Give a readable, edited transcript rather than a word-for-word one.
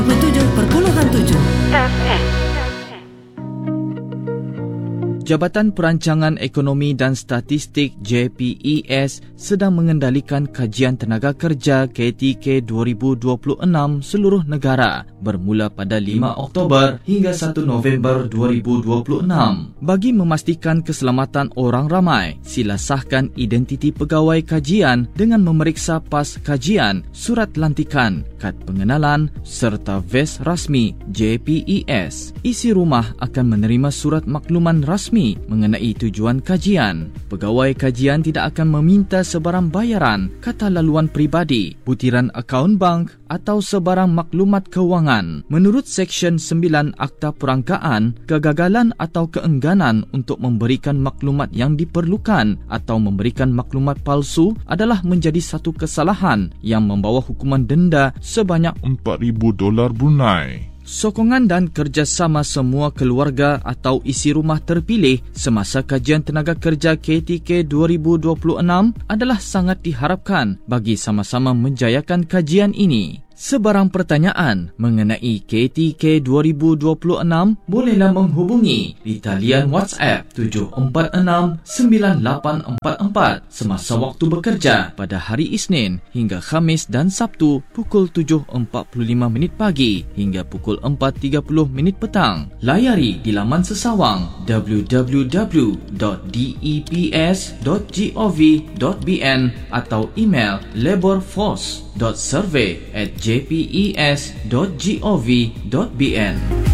Jabatan Perancangan Ekonomi dan Statistik JPES sedang mengendalikan kajian tenaga kerja KTK 2026 seluruh negara bermula pada 5 Oktober hingga 1 November 2026. Bagi memastikan keselamatan orang ramai, sila sahkan identiti pegawai kajian dengan memeriksa pas kajian, surat lantikan, kad pengenalan serta ves rasmi JPES. Isi rumah akan menerima surat makluman rasmi mengenai tujuan kajian. Pegawai kajian tidak akan meminta sebarang bayaran, kata laluan peribadi, butiran akaun bank atau sebarang maklumat kewangan. Menurut Seksyen 9 Akta Perangkaan, kegagalan atau keengganan untuk memberikan maklumat yang diperlukan atau memberikan maklumat palsu adalah menjadi satu kesalahan yang membawa hukuman denda sebanyak $4,000 Brunei. Sokongan dan kerjasama semua keluarga atau isi rumah terpilih semasa kajian tenaga kerja KTK 2026 adalah sangat diharapkan bagi sama-sama menjayakan kajian ini. Sebarang pertanyaan mengenai KTK 2026 bolehlah menghubungi di talian WhatsApp 746-9844 semasa waktu bekerja pada hari Isnin hingga Khamis dan Sabtu pukul 7.45 pagi hingga pukul 4.30 petang. Layari di laman sesawang www.deps.gov.bn atau email laborforce.survey@jpes.gov.bn.